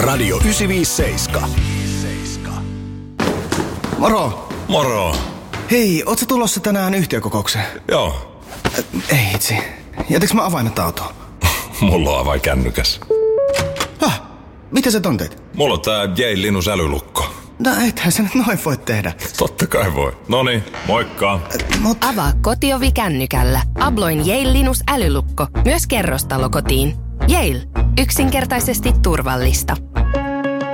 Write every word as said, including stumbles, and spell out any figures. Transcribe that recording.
Radio yhdeksänsataaviisikymmentäseitsemän. Moro! Moro! Hei, ootko tulossa tänään yhtiökokoukseen? Joo. Äh, ei itse. Jätäks mä avaimet autoon? Mulla on avain kännykäs. Häh? Mitä sä ton teit? Mulla on tää Yale Linus älylukko. No ethän sä nyt noin voi tehdä. Totta kai voi. Noniin, moikka. Äh, mut... Avaa kotiovi kännykällä. Abloin Yale Linus älylukko. Myös kerrostalokotiin. Yale. Yksinkertaisesti turvallista.